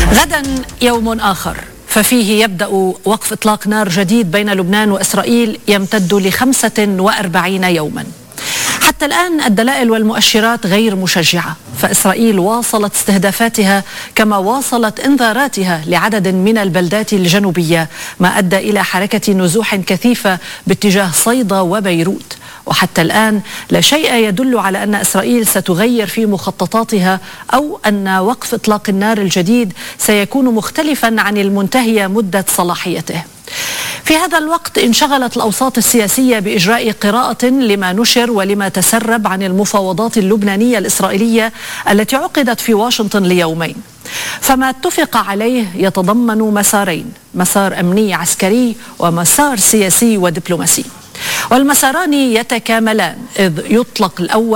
غدا يوم آخر ففيه يبدأ وقف إطلاق نار جديد بين لبنان وإسرائيل يمتد ل45 يوما. حتى الآن الدلائل والمؤشرات غير مشجعة، فإسرائيل واصلت استهدافاتها كما واصلت إنذاراتها لعدد من البلدات الجنوبية، ما أدى إلى حركة نزوح كثيفة باتجاه صيدا وبيروت. وحتى الآن لا شيء يدل على أن إسرائيل ستغير في مخططاتها أو أن وقف إطلاق النار الجديد سيكون مختلفا عن المنتهية مدة صلاحيته. في هذا الوقت انشغلت الأوساط السياسية بإجراء قراءة لما نشر ولما تسرب عن المفاوضات اللبنانية الإسرائيلية التي عقدت في واشنطن ليومين. فما اتفق عليه يتضمن مسارين: مسار أمني عسكري ومسار سياسي ودبلوماسي، والمساران يتكاملان، إذ يطلق الأول